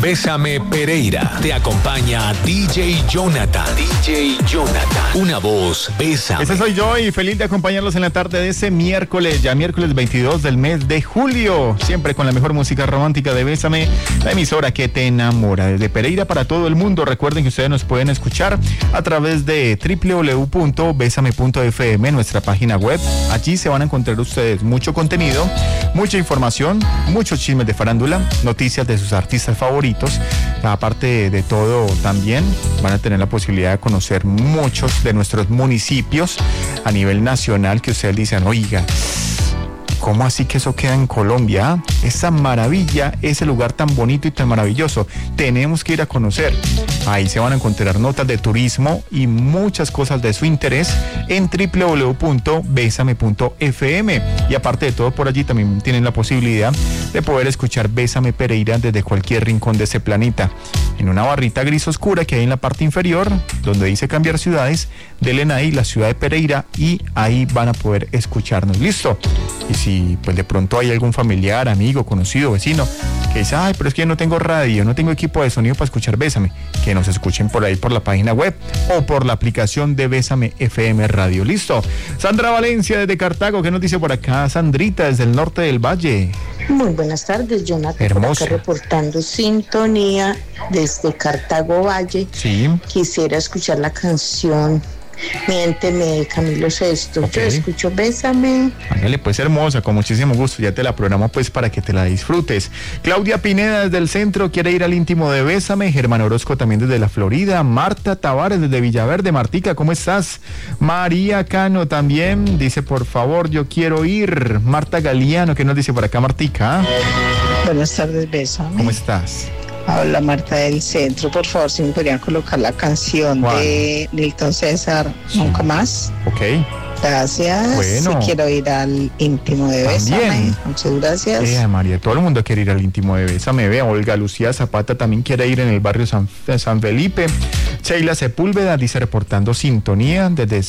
Bésame Pereira. Te acompaña DJ Jonathan. Una voz, Bésame. Ese soy yo y feliz de acompañarlos en la tarde de ese miércoles, ya miércoles 22 del mes de julio. Siempre con la mejor música romántica de Bésame, la emisora que te enamora. Desde Pereira para todo el mundo. Recuerden que ustedes nos pueden escuchar a través de www.besame.fm, nuestra página web. Allí se van a encontrar ustedes mucho contenido, mucha información, muchos chismes de farándula, noticias de sus artistas favoritos. Aparte de todo, también van a tener la posibilidad de conocer muchos de nuestros municipios a nivel nacional que ustedes dicen, oiga, ¿cómo así que eso queda en Colombia? Esa maravilla, ese lugar tan bonito y tan maravilloso. Tenemos que ir a conocer. Ahí se van a encontrar notas de turismo y muchas cosas de su interés en www.besame.fm. Y aparte de todo, por allí también tienen la posibilidad de poder escuchar Bésame Pereira desde cualquier rincón de ese planeta. En una barrita gris oscura que hay en la parte inferior, donde dice cambiar ciudades, denle ahí la ciudad de Pereira y ahí van a poder escucharnos. ¿Listo? Y si pues de pronto hay algún familiar, amigo, conocido, vecino que dice, ay, pero es que yo no tengo radio, no tengo equipo de sonido para escuchar Bésame, que nos escuchen por ahí por la página web o por la aplicación de Bésame FM Radio. ¿Listo? Sandra Valencia desde Cartago, ¿qué nos dice por acá? Sandrita desde el norte del Valle. Muy buenas tardes, Jonathan. Hermoso. Por acá reportando sintonía desde Cartago Valle. Sí. Quisiera escuchar la canción Miénteme de Camilo Sesto. Okay. Yo escucho Bésame. Ándale, pues hermosa, con muchísimo gusto. Ya te la programo pues para que te la disfrutes. Claudia Pineda desde el centro quiere ir al íntimo de Bésame. Germán Orozco también desde la Florida. Marta Tavares desde Villaverde. Martica, ¿cómo estás? María Cano también dice, por favor, yo quiero ir. Marta Galeano, ¿qué nos dice por acá, Martica? Buenas tardes, Bésame. ¿Cómo estás? Habla Marta del centro, por favor, si me podrían colocar la canción de Nilton César, Nunca Más. Ok. Gracias. Bueno. Si quiero ir al íntimo de Bésame. Muchas gracias. María, todo el mundo quiere ir al íntimo de Bésame. Ve, Olga Lucía Zapata también quiere ir en el barrio San Felipe. Sheila Sepúlveda dice reportando sintonía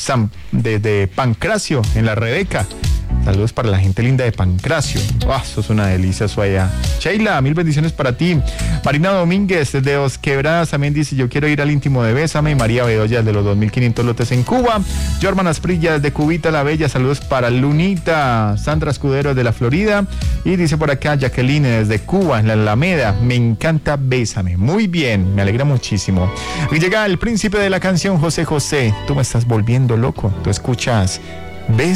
desde Pancracio, en la Rebeca. Saludos para la gente linda de Pancracio. Eso es una delicia eso allá. Sheila, mil bendiciones para ti. Marina Domínguez desde Dos Quebradas también dice, yo quiero ir al íntimo de Bésame. María Bedoya de los 2500 lotes en Cuba. Jorman Asprilla desde Cubita la Bella. Saludos para Lunita. Sandra Escudero de la Florida. Y dice por acá Jacqueline desde Cuba, en la Alameda. Me encanta Bésame. Muy bien, me alegra muchísimo. Y llega el príncipe de la canción, José José. Tú me estás volviendo loco. Tú escuchas Bésame.